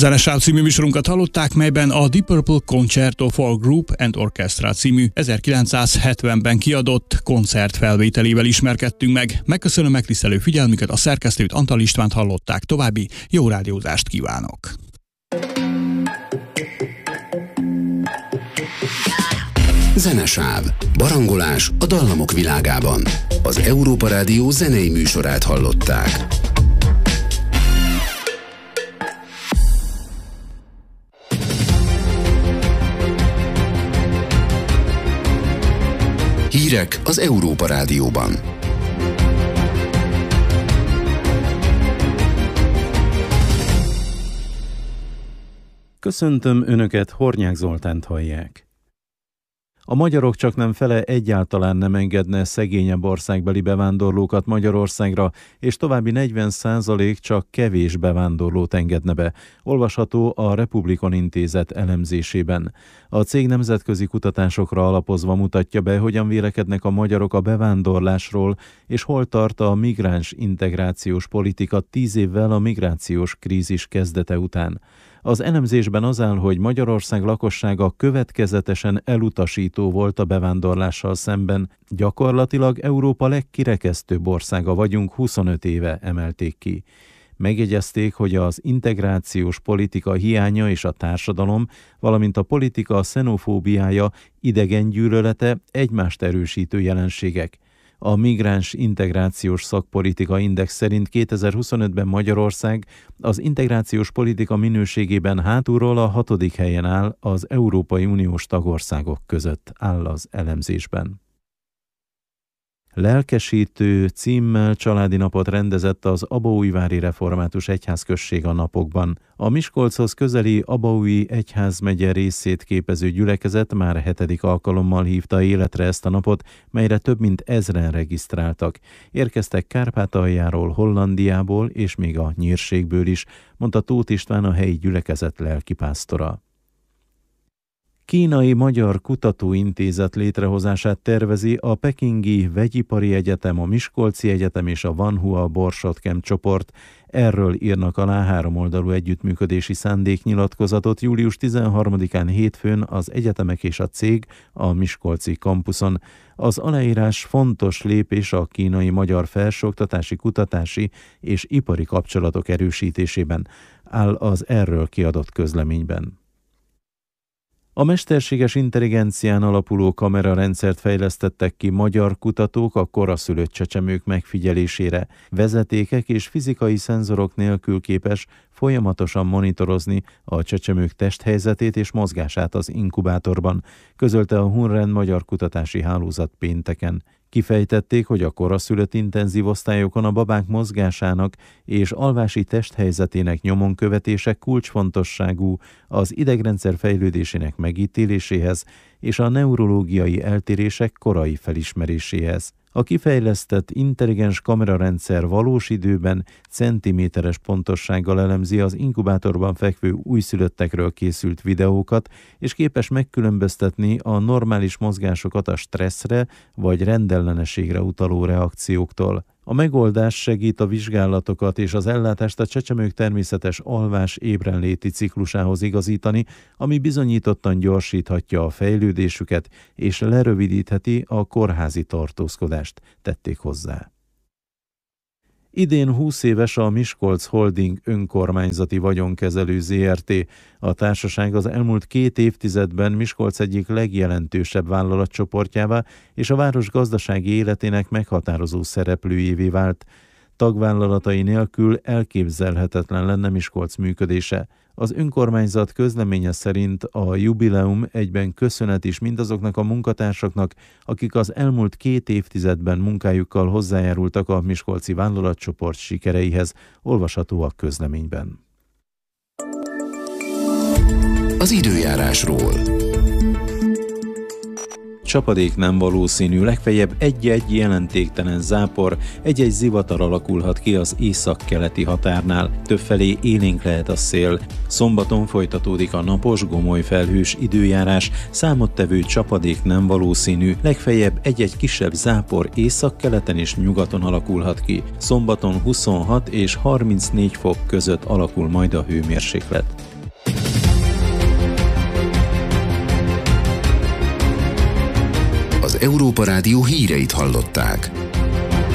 Zenesáv című műsorunkat hallották, melyben a Deep Purple Concerto for Group and Orchestra című 1970-ben kiadott koncertfelvételével ismerkedtünk meg. Megköszönöm megtisztelő figyelmüket, a szerkesztőt, Antal Istvánt hallották, további jó rádiózást kívánok! Zenesáv. Barangolás a dallamok világában. Az Európa Rádió zenei műsorát hallották. Hírek az Európa Rádióban. Köszöntöm Önöket, Hornyák Zoltánt hallják. A magyarok csaknem fele egyáltalán nem engedne szegényebb országbeli bevándorlókat Magyarországra, és további 40% csak kevés bevándorlót engedne be. Olvasható a Republikon Intézet elemzésében. A cég nemzetközi kutatásokra alapozva mutatja be, hogyan vélekednek a magyarok a bevándorlásról, és hol tart a migráns integrációs politika 10 évvel a migrációs krízis kezdete után. Az elemzésben az áll, hogy Magyarország lakossága következetesen elutasító volt a bevándorlással szemben. Gyakorlatilag Európa legkirekesztőbb országa vagyunk, 25 éve emelték ki. Megjegyezték, hogy az integrációs politika hiánya és a társadalom, valamint a politika xenofóbiája, idegengyűlölete egymást erősítő jelenségek. A Migráns Integrációs Szakpolitika Index szerint 2025-ben Magyarország az integrációs politika minőségében hátulról a 6. helyen áll az Európai Uniós tagországok között, áll az elemzésben. Lelkesítő címmel családi napot rendezett az Abaújvári Református Egyházközség a napokban. A Miskolchoz közeli Abaúji egyházmegye részét képező gyülekezet már 7. alkalommal hívta életre ezt a napot, melyre több mint 1000-en regisztráltak. Érkeztek Kárpátaljáról, Hollandiából és még a Nyírségből is, mondta Tóth István, a helyi gyülekezet lelkipásztora. Kínai Magyar Kutatóintézet létrehozását tervezi a Pekingi Vegyipari Egyetem, a Miskolci Egyetem és a Vanhua Borsod-Camp csoport. Erről írnak alá 3 oldalú együttműködési szándéknyilatkozatot július 13-án hétfőn az egyetemek és a cég a miskolci kampuszon. Az aláírás fontos lépés a kínai-magyar felsőoktatási, kutatási és ipari kapcsolatok erősítésében, áll az erről kiadott közleményben. A mesterséges intelligencián alapuló kamerarendszert fejlesztettek ki magyar kutatók a koraszülött csecsemők megfigyelésére. Vezetékek és fizikai szenzorok nélkül képes folyamatosan monitorozni a csecsemők testhelyzetét és mozgását az inkubátorban, közölte a Hunren Magyar Kutatási Hálózat pénteken. Kifejtették, hogy a koraszülött intenzív osztályokon a babák mozgásának és alvási testhelyzetének nyomon követése kulcsfontosságú az idegrendszer fejlődésének megítéléséhez és a neurológiai eltérések korai felismeréséhez. A kifejlesztett intelligens kamerarendszer valós időben centiméteres pontossággal elemzi az inkubátorban fekvő újszülöttekről készült videókat, és képes megkülönböztetni a normális mozgásokat a stresszre vagy rendellenességre utaló reakcióktól. A megoldás segít a vizsgálatokat és az ellátást a csecsemők természetes alvás-ébrenléti ciklusához igazítani, ami bizonyítottan gyorsíthatja a fejlődésüket és lerövidítheti a kórházi tartózkodást, tették hozzá. Idén 20 éves a Miskolc Holding önkormányzati vagyonkezelő ZRT. A társaság az elmúlt 2 évtizedben Miskolc egyik legjelentősebb vállalatcsoportjává és a város gazdasági életének meghatározó szereplőjévé vált. Tagvállalatai nélkül elképzelhetetlen lenne Miskolc működése. Az önkormányzat közleménye szerint a jubileum egyben köszönet is mindazoknak a munkatársaknak, akik az elmúlt 2 évtizedben munkájukkal hozzájárultak a miskolci vállalatcsoport sikereihez, olvasható a közleményben. Az időjárásról. Csapadék nem valószínű, legfeljebb egy-egy jelentéktelen zápor, egy-egy zivatar alakulhat ki az északkeleti határnál, többfelé élénk lehet a szél. Szombaton folytatódik a napos, gomoly felhős időjárás, számottevő csapadék nem valószínű, legfeljebb egy-egy kisebb zápor északkeleten és nyugaton alakulhat ki. Szombaton 26 és 34 fok között alakul majd a hőmérséklet. Európa Rádió híreit hallották.